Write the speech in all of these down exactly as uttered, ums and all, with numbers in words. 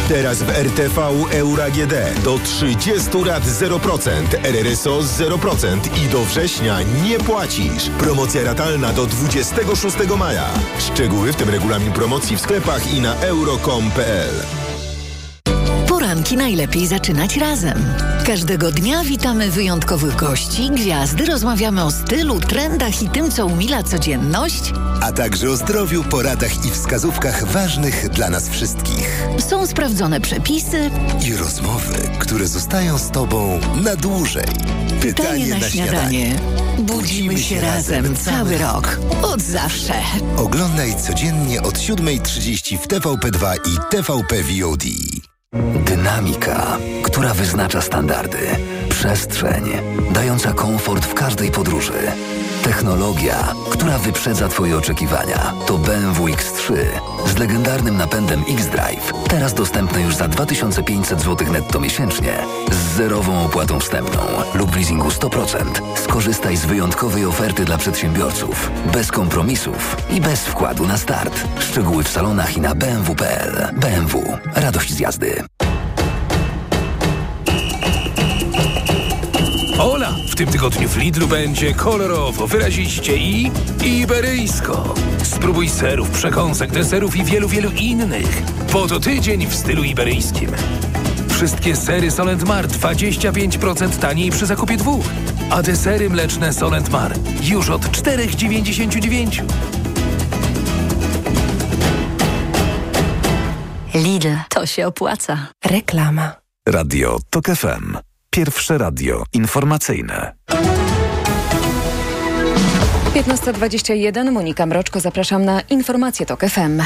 Teraz w R T V Euro A G D do trzydziestu lat zero procent, R R S O zero procent i do września nie płacisz. Promocja ratalna do dwudziestego szóstego maja. Szczegóły, w tym regulamin promocji w sklepach i na euro kropka com kropka p l. Poranki najlepiej zaczynać razem. Każdego dnia witamy wyjątkowych gości, gwiazdy, rozmawiamy o stylu, trendach i tym, co umila codzienność. A także o zdrowiu, poradach i wskazówkach ważnych dla nas wszystkich. Są sprawdzone przepisy i rozmowy, które zostają z Tobą na dłużej. Pytanie, Pytanie na, na śniadanie. śniadanie. Budzimy się razem cały rok. Od zawsze. Oglądaj codziennie od siódmej trzydzieści w T V P dwa i T V P V O D. Dynamika, która wyznacza standardy. Przestrzeń, dająca komfort w każdej podróży. Technologia, która wyprzedza Twoje oczekiwania. To B M W X trzy z legendarnym napędem X-Drive. Teraz dostępne już za dwa tysiące pięćset złotych netto miesięcznie. Z zerową opłatą wstępną lub w leasingu sto procent. Skorzystaj z wyjątkowej oferty dla przedsiębiorców. Bez kompromisów i bez wkładu na start. Szczegóły w salonach i na b m w kropka p l. B M W. Radość z jazdy. Ola, w tym tygodniu w Lidlu będzie kolorowo, wyraziście i iberyjsko. Spróbuj serów, przekąsek, deserów i wielu, wielu innych. Bo to tydzień w stylu iberyjskim. Wszystkie sery Solent Mar dwadzieścia pięć procent taniej przy zakupie dwóch. A desery mleczne Solent Mar już od cztery dziewięćdziesiąt dziewięć. Lidl, to się opłaca. Reklama. Radio Tok F M. Pierwsze radio informacyjne. piętnasta dwadzieścia jeden, Monika Mroczko, zapraszam na informacje Tok F M.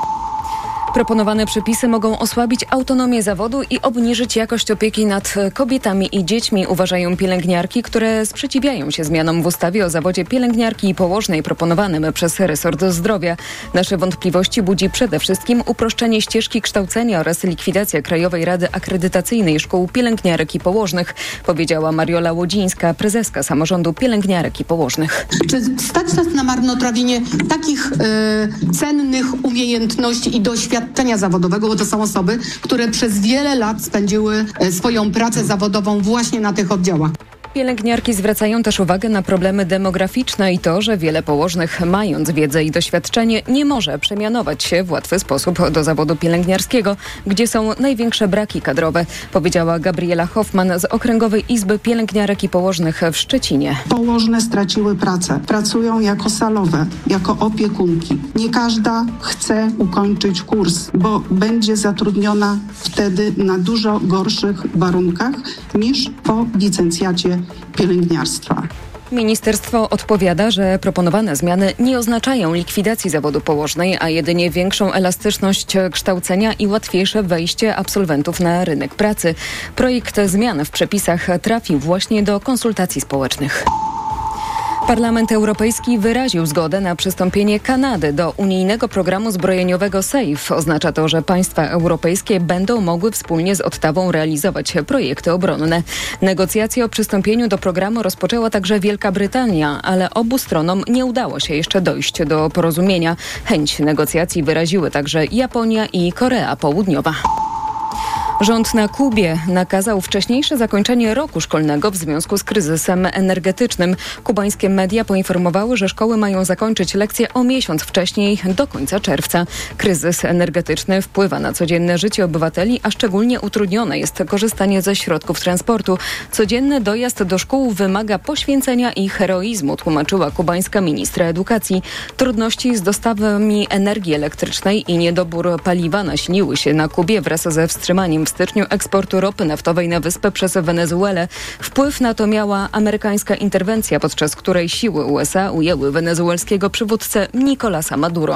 Proponowane przepisy mogą osłabić autonomię zawodu i obniżyć jakość opieki nad kobietami i dziećmi, uważają pielęgniarki, które sprzeciwiają się zmianom w ustawie o zawodzie pielęgniarki i położnej proponowanym przez resort zdrowia. Nasze wątpliwości budzi przede wszystkim uproszczenie ścieżki kształcenia oraz likwidacja Krajowej Rady Akredytacyjnej Szkół Pielęgniarek i Położnych, powiedziała Mariola Łodzińska, prezeska Samorządu Pielęgniarek i Położnych. Czy stać nas na marnotrawienie takich y, cennych umiejętności i doświadczeń zawodowego, bo to są osoby, które przez wiele lat spędziły swoją pracę zawodową właśnie na tych oddziałach. Pielęgniarki zwracają też uwagę na problemy demograficzne i to, że wiele położnych, mając wiedzę i doświadczenie, nie może przemianować się w łatwy sposób do zawodu pielęgniarskiego, gdzie są największe braki kadrowe, powiedziała Gabriela Hoffman z Okręgowej Izby Pielęgniarek i Położnych w Szczecinie. Położne straciły pracę. Pracują jako salowe, jako opiekunki. Nie każda chce ukończyć kurs, bo będzie zatrudniona wtedy na dużo gorszych warunkach niż po licencjacie pielęgniarstwa. Ministerstwo odpowiada, że proponowane zmiany nie oznaczają likwidacji zawodu położnej, a jedynie większą elastyczność kształcenia i łatwiejsze wejście absolwentów na rynek pracy. Projekt zmian w przepisach trafił właśnie do konsultacji społecznych. Parlament Europejski wyraził zgodę na przystąpienie Kanady do unijnego programu zbrojeniowego SAFE. Oznacza to, że państwa europejskie będą mogły wspólnie z Ottawą realizować projekty obronne. Negocjacje o przystąpieniu do programu rozpoczęła także Wielka Brytania, ale obu stronom nie udało się jeszcze dojść do porozumienia. Chęć negocjacji wyraziły także Japonia i Korea Południowa. Rząd na Kubie nakazał wcześniejsze zakończenie roku szkolnego w związku z kryzysem energetycznym. Kubańskie media poinformowały, że szkoły mają zakończyć lekcje o miesiąc wcześniej, do końca czerwca. Kryzys energetyczny wpływa na codzienne życie obywateli, a szczególnie utrudnione jest korzystanie ze środków transportu. Codzienny dojazd do szkół wymaga poświęcenia i heroizmu, tłumaczyła kubańska ministra edukacji. Trudności z dostawami energii elektrycznej i niedobór paliwa nasiliły się na Kubie wraz ze wstrzymaniem w styczniu eksportu ropy naftowej na wyspę przez Wenezuelę. Wpływ na to miała amerykańska interwencja, podczas której siły U S A ujęły wenezuelskiego przywódcę Nicolasa Maduro.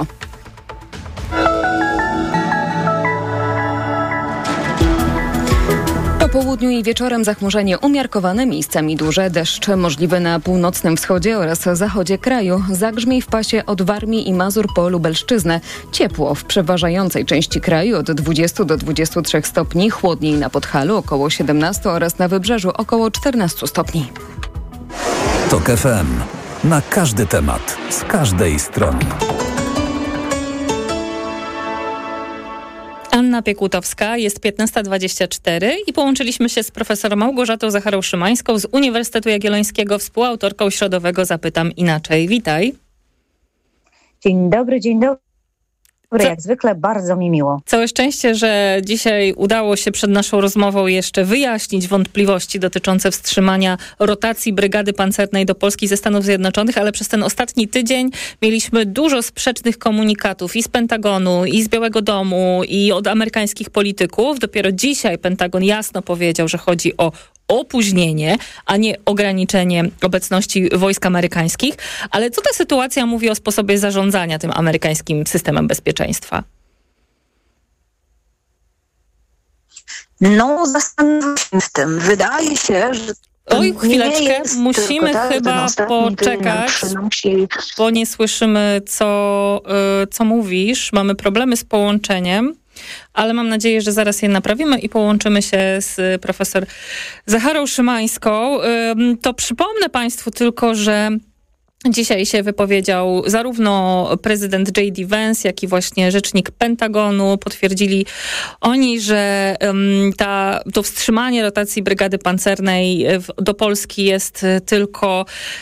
Po południu i wieczorem zachmurzenie umiarkowane, miejscami duże, deszcz możliwy na północnym wschodzie oraz zachodzie kraju. Zagrzmiej w pasie od Warmii i Mazur po Lubelszczyznę. Ciepło w przeważającej części kraju od dwudziestu do dwudziestu trzech stopni, chłodniej na Podhalu około siedemnastu oraz na Wybrzeżu około czternastu stopni. Tok F M. Na każdy temat, z każdej strony. Anna Piekutowska, jest piętnasta dwadzieścia cztery i połączyliśmy się z profesor Małgorzatą Zacharą-Szymańską z Uniwersytetu Jagiellońskiego, współautorką środowego Zapytam Inaczej. Witaj. Dzień dobry, dzień dobry. Co? Jak zwykle bardzo mi miło. Całe szczęście, że dzisiaj udało się przed naszą rozmową jeszcze wyjaśnić wątpliwości dotyczące wstrzymania rotacji Brygady Pancernej do Polski ze Stanów Zjednoczonych, ale przez ten ostatni tydzień mieliśmy dużo sprzecznych komunikatów i z Pentagonu, i z Białego Domu, i od amerykańskich polityków. Dopiero dzisiaj Pentagon jasno powiedział, że chodzi o opóźnienie, a nie ograniczenie obecności wojsk amerykańskich. Ale co ta sytuacja mówi o sposobie zarządzania tym amerykańskim systemem bezpieczeństwa? No, zastanawiam się w tym. Wydaje się, że Oj, chwileczkę, musimy chyba poczekać, bo nie słyszymy, co, co mówisz. Mamy problemy z połączeniem, ale mam nadzieję, że zaraz je naprawimy i połączymy się z profesor Zacharą Szymańską. To przypomnę Państwu tylko, że dzisiaj się wypowiedział zarówno prezydent J D Vance, jak i właśnie rzecznik Pentagonu. Potwierdzili oni, że um, ta, to wstrzymanie rotacji Brygady Pancernej w, do Polski jest tylko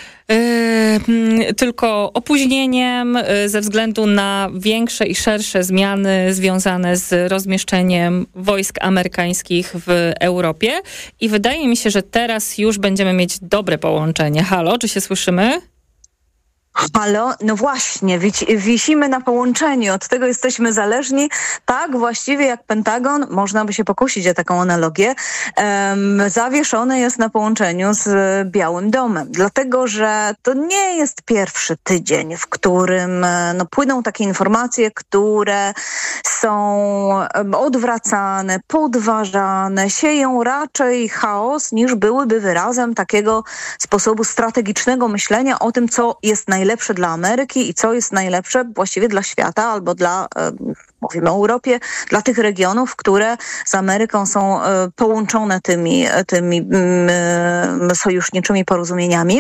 Yy, tylko opóźnieniem yy, ze względu na większe i szersze zmiany związane z rozmieszczeniem wojsk amerykańskich w Europie. I wydaje mi się, że teraz już będziemy mieć dobre połączenie. Halo, czy się słyszymy? Halo, no właśnie, wisimy na połączeniu, od tego jesteśmy zależni. Tak, właściwie jak Pentagon, można by się pokusić o taką analogię, um, zawieszony jest na połączeniu z Białym Domem. Dlatego, że to nie jest pierwszy tydzień, w którym no, płyną takie informacje, które są odwracane, podważane, sieją raczej chaos, niż byłyby wyrazem takiego sposobu strategicznego myślenia o tym, co jest najlepsze najlepsze dla Ameryki i co jest najlepsze właściwie dla świata albo dla, mówimy o Europie, dla tych regionów, które z Ameryką są połączone tymi, tymi sojuszniczymi porozumieniami.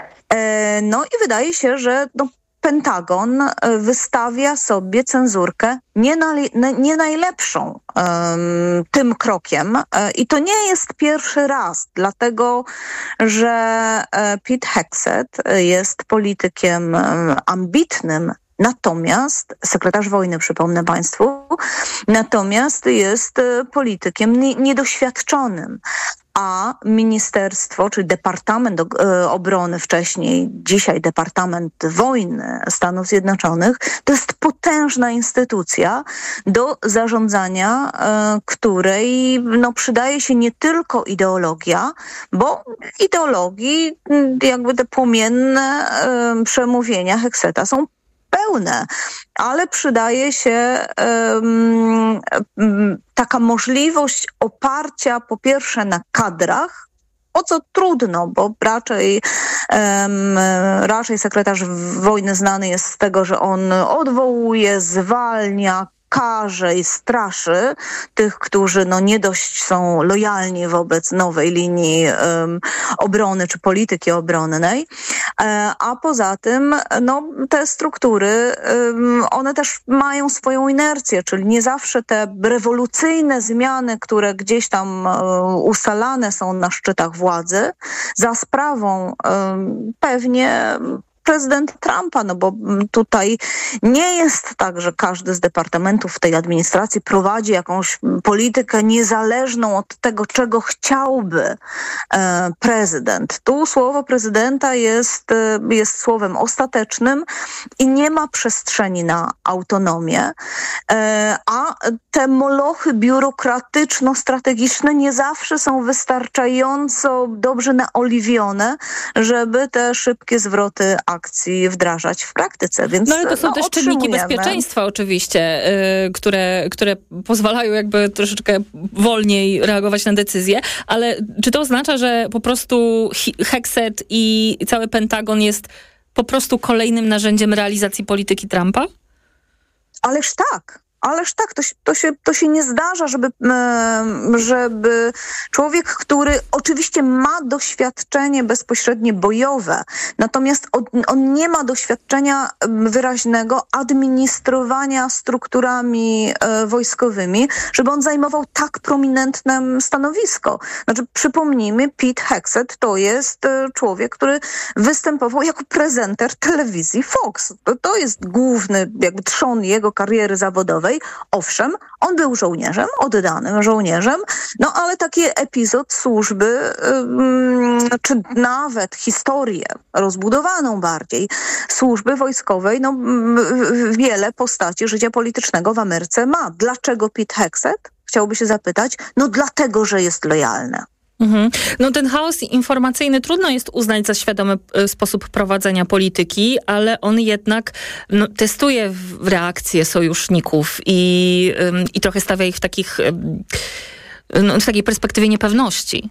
No i wydaje się, że no, Pentagon wystawia sobie cenzurkę nie, na, nie najlepszą um, tym krokiem i to nie jest pierwszy raz, dlatego że Pete Hegseth jest politykiem ambitnym, natomiast, sekretarz wojny, przypomnę Państwu, natomiast jest politykiem niedoświadczonym. A ministerstwo, czy Departament Obrony wcześniej, dzisiaj Departament Wojny Stanów Zjednoczonych, to jest potężna instytucja do zarządzania, której no, przydaje się nie tylko ideologia, bo ideologii, jakby te płomienne przemówienia Hegsetha są pełne, ale przydaje się um, um, taka możliwość oparcia po pierwsze na kadrach, o co trudno, bo raczej, um, raczej sekretarz wojny znany jest z tego, że on odwołuje, zwalnia, karze i straszy tych, którzy no nie dość są lojalni wobec nowej linii um, obrony czy polityki obronnej. E, a poza tym no, te struktury, um, one też mają swoją inercję, czyli nie zawsze te rewolucyjne zmiany, które gdzieś tam um, ustalane są na szczytach władzy, za sprawą um, pewnie prezydenta Trumpa, no bo tutaj nie jest tak, że każdy z departamentów w tej administracji prowadzi jakąś politykę niezależną od tego, czego chciałby e, prezydent. Tu słowo prezydenta jest, jest słowem ostatecznym i nie ma przestrzeni na autonomię, e, a te molochy biurokratyczno-strategiczne nie zawsze są wystarczająco dobrze naoliwione, żeby te szybkie zwroty akcji wdrażać w praktyce. Więc, no ale to są no, też czynniki bezpieczeństwa oczywiście, yy, które, które pozwalają jakby troszeczkę wolniej reagować na decyzje, ale czy to oznacza, że po prostu Hegseth i cały Pentagon jest po prostu kolejnym narzędziem realizacji polityki Trumpa? Ależ tak. Ależ tak, to się, to się, to się nie zdarza, żeby, żeby człowiek, który oczywiście ma doświadczenie bezpośrednie bojowe, natomiast on, on nie ma doświadczenia wyraźnego administrowania strukturami wojskowymi, żeby on zajmował tak prominentne stanowisko. Znaczy, przypomnijmy, Pete Hegseth to jest człowiek, który występował jako prezenter telewizji Fox. To, to jest główny jakby trzon jego kariery zawodowej. Owszem, on był żołnierzem, oddanym żołnierzem, no ale taki epizod służby, yy, czy nawet historię rozbudowaną bardziej służby wojskowej, no yy, wiele postaci życia politycznego w Ameryce ma. Dlaczego Pete Hegseth? Chciałoby się zapytać. No dlatego, że jest lojalny. Mhm. No ten chaos informacyjny trudno jest uznać za świadomy sposób prowadzenia polityki, ale on jednak no, testuje w reakcje sojuszników i, ym, i trochę stawia ich w takich, ym, no, w takiej perspektywie niepewności.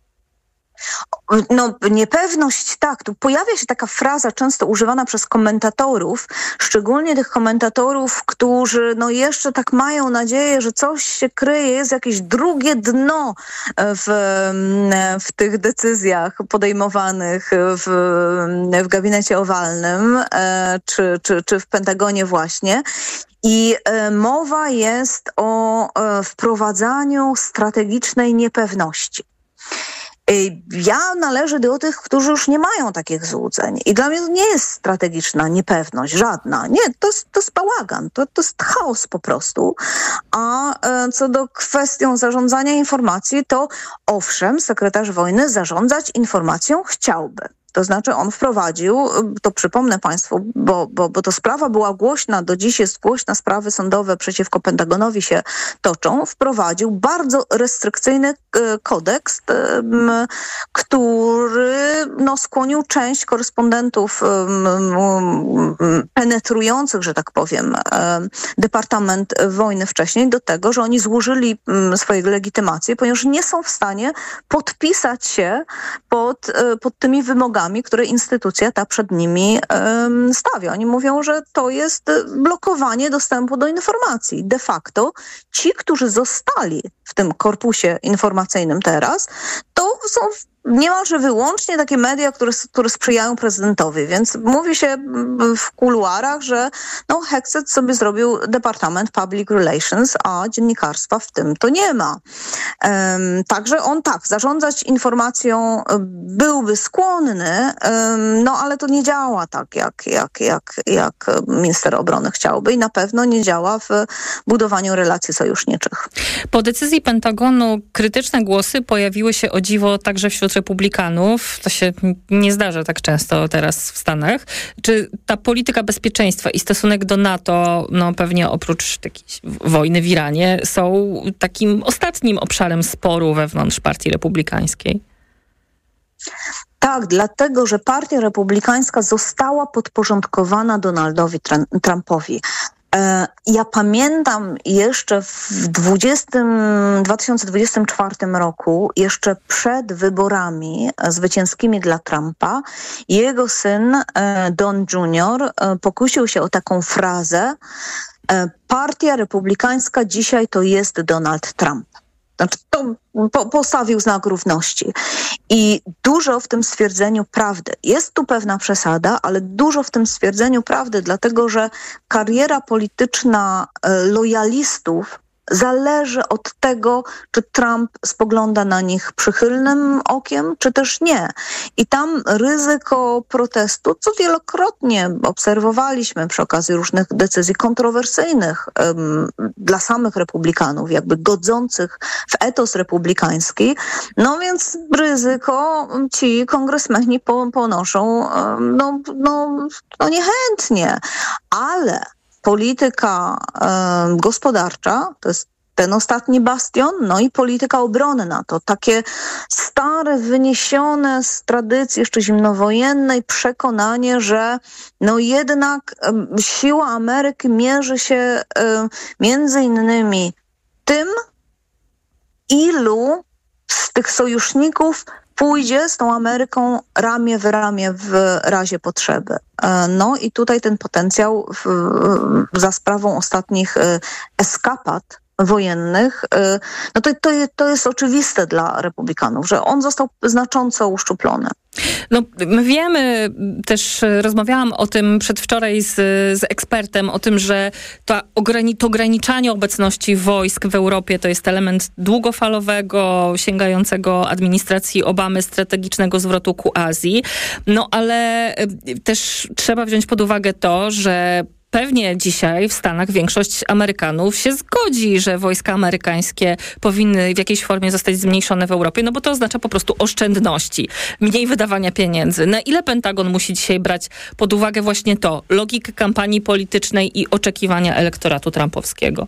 No, niepewność, tak. Tu pojawia się taka fraza często używana przez komentatorów, szczególnie tych komentatorów, którzy no jeszcze tak mają nadzieję, że coś się kryje, jest jakieś drugie dno w, w tych decyzjach podejmowanych w, w gabinecie owalnym czy, czy, czy w Pentagonie właśnie. I mowa jest o wprowadzaniu strategicznej niepewności. Ja należę do tych, którzy już nie mają takich złudzeń. I dla mnie to nie jest strategiczna niepewność, żadna. Nie, to jest, to jest bałagan, to, to jest chaos po prostu. A e, co do kwestią zarządzania informacji, to owszem, sekretarz wojny zarządzać informacją chciałby. To znaczy on wprowadził, to przypomnę Państwu, bo, bo, bo to sprawa była głośna, do dziś jest głośna, sprawy sądowe przeciwko Pentagonowi się toczą, wprowadził bardzo restrykcyjny kodeks, który no, skłonił część korespondentów penetrujących, że tak powiem, Departament Wojny wcześniej do tego, że oni złożyli swoje legitymacje, ponieważ nie są w stanie podpisać się pod, pod tymi wymogami, które instytucja ta przed nimi um, stawia. Oni mówią, że to jest blokowanie dostępu do informacji. De facto ci, którzy zostali w tym korpusie informacyjnym teraz, to są niemalże wyłącznie takie media, które, które sprzyjają prezydentowi, więc mówi się w kuluarach, że no Hegseth sobie zrobił Departament Public Relations, a dziennikarstwa w tym to nie ma. Um, także on tak, zarządzać informacją byłby skłonny, um, no ale to nie działa tak, jak, jak, jak, jak minister obrony chciałby i na pewno nie działa w budowaniu relacji sojuszniczych. Po decyzji Pentagonu krytyczne głosy pojawiły się o dziwo także wśród republikanów. To się nie zdarza tak często teraz w Stanach. Czy ta polityka bezpieczeństwa i stosunek do NATO, no pewnie oprócz jakiejś wojny w Iranie, są takim ostatnim obszarem sporu wewnątrz partii republikańskiej? Tak, dlatego, że partia republikańska została podporządkowana Donaldowi Trumpowi. Ja pamiętam jeszcze w dwa tysiące dwudziestym czwartym roku, jeszcze przed wyborami zwycięskimi dla Trumpa, jego syn Don junior pokusił się o taką frazę: partia republikańska dzisiaj to jest Donald Trump. Znaczy to po, postawił znak równości. I dużo w tym stwierdzeniu prawdy. Jest tu pewna przesada, ale dużo w tym stwierdzeniu prawdy, dlatego że kariera polityczna lojalistów zależy od tego, czy Trump spogląda na nich przychylnym okiem, czy też nie. I tam ryzyko protestu, co wielokrotnie obserwowaliśmy przy okazji różnych decyzji kontrowersyjnych um, dla samych republikanów, jakby godzących w etos republikański, no więc ryzyko ci kongresmeni po, ponoszą um, no, no, no niechętnie, ale polityka e, gospodarcza, to jest ten ostatni bastion, no i polityka obronna, to takie stare, wyniesione z tradycji jeszcze zimnowojennej przekonanie, że no jednak e, siła Ameryki mierzy się e, między innymi tym, ilu z tych sojuszników pójdzie z tą Ameryką ramię w ramię w razie potrzeby. No i tutaj ten potencjał w, za sprawą ostatnich eskapad wojennych, no to, to, to jest oczywiste dla republikanów, że on został znacząco uszczuplony. No, my wiemy, też rozmawiałam o tym przedwczoraj z, z ekspertem, o tym, że to, ograni- to ograniczanie obecności wojsk w Europie to jest element długofalowego, sięgającego administracji Obamy, strategicznego zwrotu ku Azji. No ale też trzeba wziąć pod uwagę to, że pewnie dzisiaj w Stanach większość Amerykanów się zgodzi, że wojska amerykańskie powinny w jakiejś formie zostać zmniejszone w Europie, no bo to oznacza po prostu oszczędności, mniej wydawania pieniędzy. Na ile Pentagon musi dzisiaj brać pod uwagę właśnie to, logikę kampanii politycznej i oczekiwania elektoratu trumpowskiego?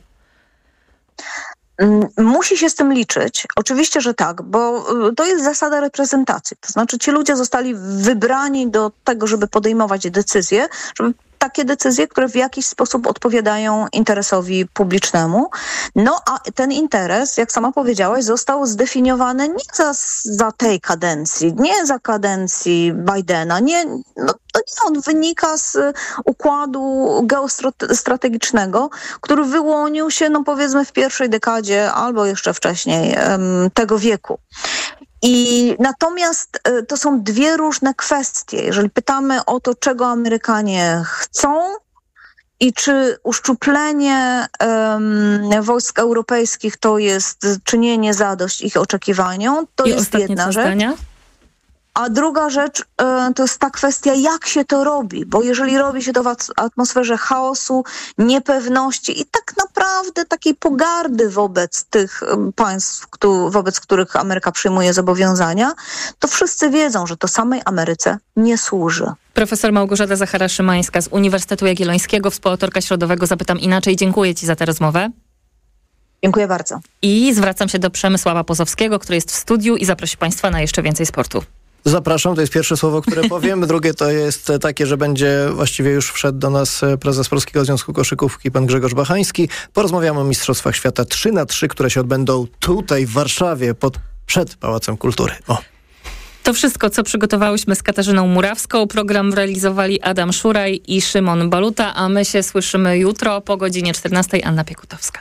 Musi się z tym liczyć. Oczywiście, że tak, bo to jest zasada reprezentacji. To znaczy ci ludzie zostali wybrani do tego, żeby podejmować decyzje, żeby takie decyzje, które w jakiś sposób odpowiadają interesowi publicznemu. No a ten interes, jak sama powiedziałaś, został zdefiniowany nie za, za tej kadencji, nie za kadencji Bidena, nie, no, to nie on wynika z układu geostrategicznego, który wyłonił się, no powiedzmy, w pierwszej dekadzie albo jeszcze wcześniej um, tego wieku. I natomiast to są dwie różne kwestie. Jeżeli pytamy o to, czego Amerykanie chcą i czy uszczuplenie um, wojsk europejskich to jest czynienie zadość ich oczekiwaniom, to I jest jedna rzecz. Zdania? A druga rzecz to jest ta kwestia, jak się to robi, bo jeżeli robi się to w atmosferze chaosu, niepewności i tak naprawdę takiej pogardy wobec tych państw, wobec których Ameryka przyjmuje zobowiązania, to wszyscy wiedzą, że to samej Ameryce nie służy. Profesor Małgorzata Zachara-Szymańska z Uniwersytetu Jagiellońskiego, współautorka Środowego Zapytam Inaczej. Dziękuję Ci za tę rozmowę. Dziękuję bardzo. I zwracam się do Przemysława Pozowskiego, który jest w studiu i zaprosi Państwa na jeszcze więcej sportu. Zapraszam, to jest pierwsze słowo, które powiem. Drugie to jest takie, że będzie, właściwie już wszedł do nas prezes Polskiego Związku Koszykówki, pan Grzegorz Bachański. Porozmawiamy o Mistrzostwach Świata trzy na trzy, które się odbędą tutaj w Warszawie, pod, przed Pałacem Kultury. O. To wszystko, co przygotowałyśmy z Katarzyną Murawską. Program realizowali Adam Szuraj i Szymon Baluta, a my się słyszymy jutro po godzinie czternastej. Anna Piekutowska.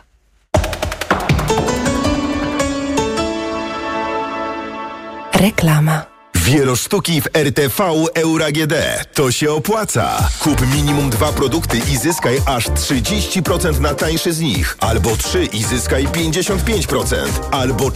Reklama. Wielosztuki w R T V Euro A G D. To się opłaca. Kup minimum dwa produkty i zyskaj aż trzydzieści procent na tańszy z nich. Albo trzy i zyskaj pięćdziesiąt pięć procent. Albo